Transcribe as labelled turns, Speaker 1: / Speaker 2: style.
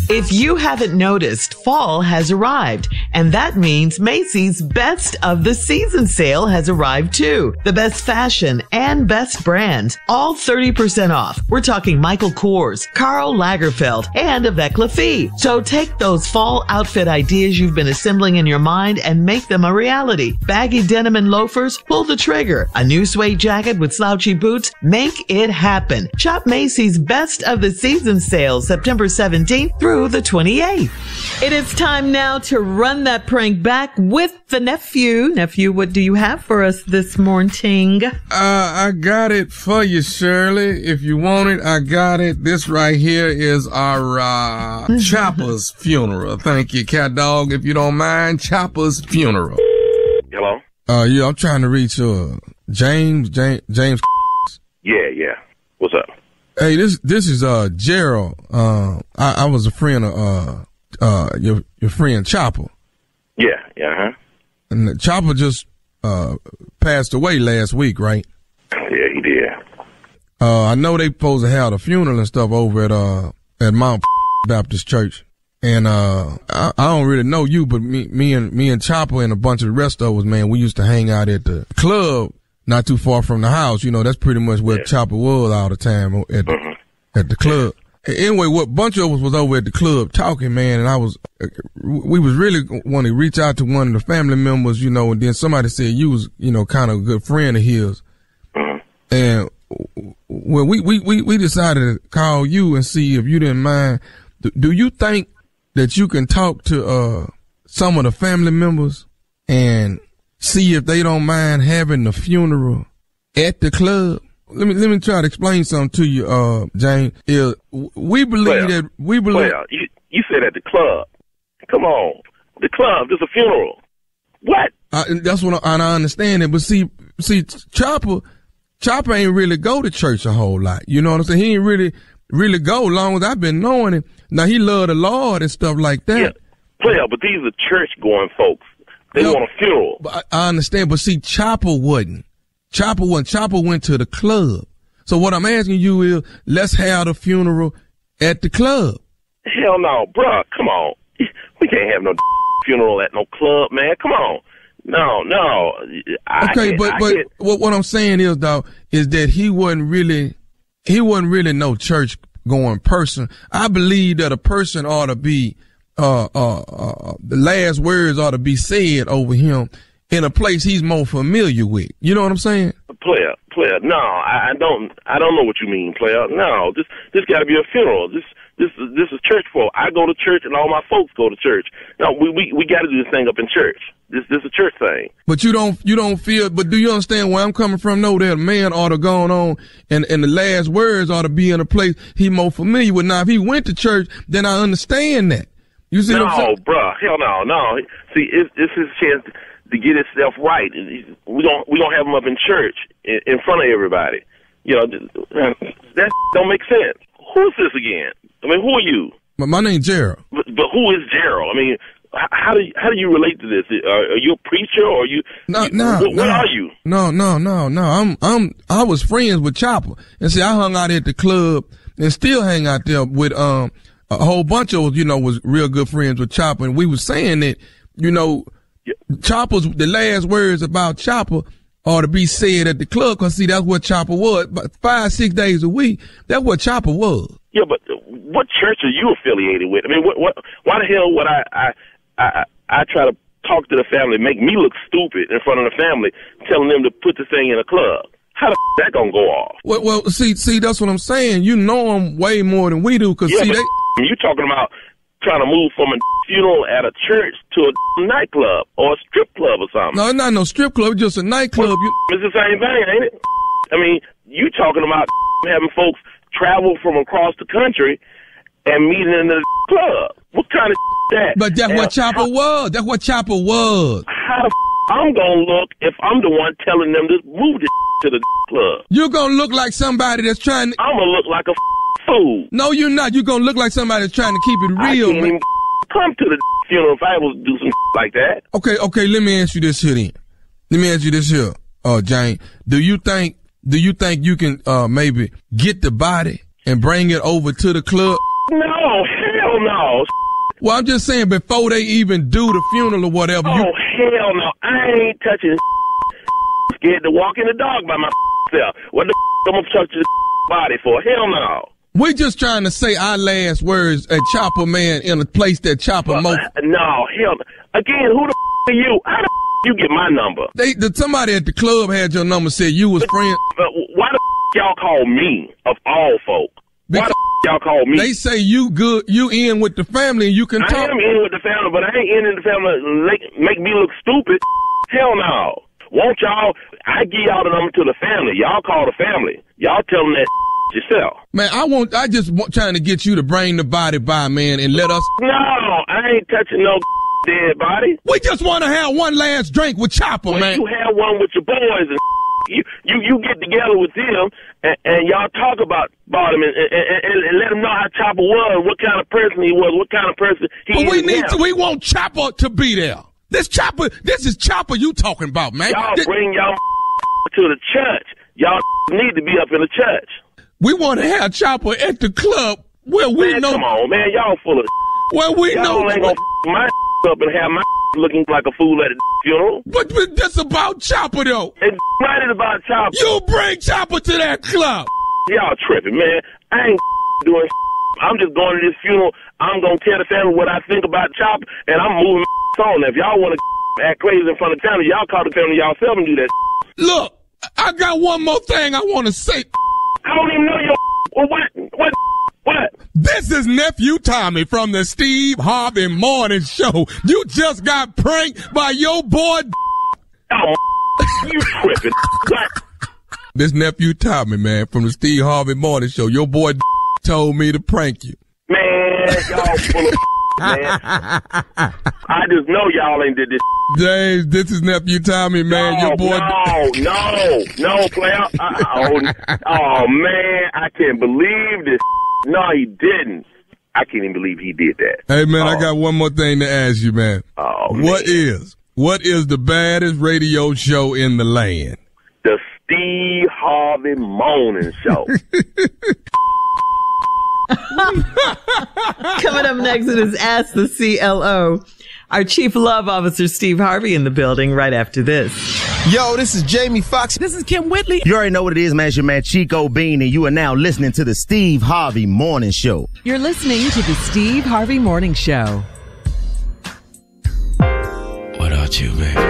Speaker 1: If you haven't noticed, fall has arrived, and that means Macy's Best of the Season sale has arrived too. The best fashion and best brands, all 30% off. We're talking Michael Kors, Karl Lagerfeld, and Avec La Fille. So take those fall outfit ideas you've been assembling in your mind and make them a reality. Baggy denim and loafers, pull the trigger. A new suede jacket with slouchy boots, make it happen. Shop Macy's Best of the Season sale September 17th through the 28th. It is time now to run that prank back with the nephew. Nephew, what do you have for us this morning?
Speaker 2: I got it for you, Shirley. If you want it, I got it. This right here is our Chopper's funeral. Thank you, cat dog. If you don't mind, Chopper's funeral.
Speaker 3: Hello?
Speaker 2: Yeah, I'm trying to reach James.
Speaker 3: Yeah. What's up?
Speaker 2: Hey, this is Gerald. I was a friend of your friend Chopper.
Speaker 3: Yeah.
Speaker 2: And Chopper just passed away last week, right?
Speaker 3: Yeah, he did.
Speaker 2: I know they supposed to have a funeral and stuff over at Mount Baptist Church. And I don't really know you, but me and Chopper and a bunch of the rest of us, man, we used to hang out at the club not too far from the house. You know, that's pretty much where Chopper was all the time at the club. Anyway, what bunch of us was over at the club talking, man, and we was really want to reach out to one of the family members, you know, and then somebody said you was, you know, kind of a good friend of his. And well, we decided to call you and see if you didn't mind. Do you think that you can talk to some of the family members and see if they don't mind having the funeral at the club? Let me try to explain something to you, James. We believe that
Speaker 3: you said at the club. Come on, the club. There's a funeral. What?
Speaker 2: That's what I understand it. But see, Chopper ain't really go to church a whole lot. You know what I'm saying? He ain't really go. Long as I've been knowing him. Now he love the Lord and stuff like that.
Speaker 3: Yeah, but these are church going folks. They want a funeral.
Speaker 2: But I understand. But see, Chopper wouldn't. Chopper went to the club. So what I'm asking you is, let's have the funeral at the club.
Speaker 3: Hell no, bruh. Come on. We can't have no funeral at no club, man. Come on. No.
Speaker 2: Okay, but what I'm saying is, dog, is that he wasn't really no church going person. I believe that a person ought to be, the last words ought to be said over him in a place he's more familiar with. You know what I'm saying?
Speaker 3: Player. No, I don't know what you mean, player. No, this got to be a funeral. This is church folk. I go to church and all my folks go to church. No, we got to do this thing up in church. This is a church thing.
Speaker 2: But you don't feel, but do you understand where I'm coming from? No, that a man ought to go on and the last words ought to be in a place he more familiar with. Now, if he went to church, then I understand that. You see what I'm saying?
Speaker 3: No, bruh. Hell no. See, it's his chance to get himself right. We gonna have him up in church in front of everybody. You know, that don't make sense. Who's this again? I mean, who are you?
Speaker 2: My name's Gerald.
Speaker 3: But who is Gerald? I mean, how do you relate to this? Are you a preacher or are you?
Speaker 2: No.
Speaker 3: What are you?
Speaker 2: No. I was friends with Chopper, and see, I hung out at the club and still hang out there with a whole bunch of us. You know, was real good friends with Chopper, and we was saying that, you know, Chopper's the last words about Chopper ought to be said at the club, because see, that's what Chopper was. But 5-6 days a week, that's what Chopper was.
Speaker 3: Yeah, but what church are you affiliated with? I mean, why the hell would I try to talk to the family, make me look stupid in front of the family, telling them to put the thing in a club? How the that gonna go off?
Speaker 2: Well, see, that's what I'm saying. You know them way more than we do, because see,
Speaker 3: you talking about trying to move from a funeral at a church to a nightclub or a strip club or something.
Speaker 2: No, it's not no strip club, it's just a nightclub.
Speaker 3: It's the same thing, ain't it? I mean, you talking about having folks travel from across the country and meet in the club. What kind of that?
Speaker 2: But that's what Chopper was. That's what Chopper was.
Speaker 3: How the I'm gonna look if I'm the one telling them to move the to the club?
Speaker 2: You're gonna look like somebody that's trying to...
Speaker 3: I'm gonna look like a fool.
Speaker 2: No, you're not. You're gonna look like somebody that's trying to keep it real.
Speaker 3: I can't even come to the funeral if I was to do some like that.
Speaker 2: Okay, let me ask you this here then. Let me ask you this here, Jane. Do you think you can maybe get the body and bring it over to the club?
Speaker 3: No, hell no.
Speaker 2: Well, I'm just saying, before they even do the funeral or whatever.
Speaker 3: Oh, hell no. I ain't touching scared to walk in the dog by myself. What the I'm going to touch the body for? Hell no.
Speaker 2: We just trying to say our last words at Chopper Man in a place that Chopper most.
Speaker 3: No, hell no. Again, who the are you? How the you get my number?
Speaker 2: Somebody at the club had your number, said you was friend.
Speaker 3: Why the y'all call me, of all folk? Why the y'all call me?
Speaker 2: They say you good, you in with the family and you can talk.
Speaker 3: I am in with the family, but I ain't in the family make me look stupid. Hell no. Won't y'all, I give y'all the number to the family. Y'all call the family. Y'all tell them that yourself.
Speaker 2: Man, I just trying to get you to bring the body by, man, and let us.
Speaker 3: No, I ain't touching no dead body.
Speaker 2: We just want to have one last drink with Chopper, man.
Speaker 3: You have one with your boys and you get together with them and y'all talk about him and let them know how Chopper was, what kind of person he was, what kind of person he is.
Speaker 2: But we want Chopper to be there. This is Chopper you talking about, man.
Speaker 3: Y'all bring y'all to the church. Y'all need to be up in the church.
Speaker 2: We want to have Chopper at the club where we know.
Speaker 3: Come on, man. Y'all full of
Speaker 2: where we
Speaker 3: y'all
Speaker 2: know.
Speaker 3: Ain't gonna my up and have my looking like a fool at a funeral.
Speaker 2: But that's about Chopper, though.
Speaker 3: It's right about Chopper.
Speaker 2: You bring Chopper to that club.
Speaker 3: Y'all tripping, man. I ain't doing I'm just going to this funeral. I'm going to tell the family what I think about Chopper, and I'm moving on. If y'all want to act crazy in front of the family, y'all call the family yourself and do that.
Speaker 2: Look, I got one more thing I want to say.
Speaker 3: I don't even know your what?
Speaker 2: This is Nephew Tommy from the Steve Harvey Morning Show. You just got pranked by your boy.
Speaker 3: Oh, you tripping.
Speaker 2: This Nephew Tommy, man, from the Steve Harvey Morning Show. Your boy told me to prank you.
Speaker 3: Man, y'all full of man. I just know y'all ain't did this.
Speaker 2: James, this is Nephew Tommy, man. Your boy.
Speaker 3: No, player. Oh, man, I can't believe this. No, he didn't. I can't even believe he did that.
Speaker 2: Hey, man, I got one more thing to ask you, man.
Speaker 3: Oh,
Speaker 2: What is the baddest radio show in the land?
Speaker 3: The Steve Harvey Morning Show.
Speaker 1: Coming up next, it is Ask the CLO. Our Chief Love Officer, Steve Harvey, in the building right after this.
Speaker 4: Yo, this is Jamie Foxx.
Speaker 5: This is Kim Whitley.
Speaker 6: You already know what it is, man. It's your man Chico Bean, and you are now listening to the Steve Harvey Morning Show.
Speaker 5: You're listening to the Steve Harvey Morning Show.
Speaker 7: What about you, baby?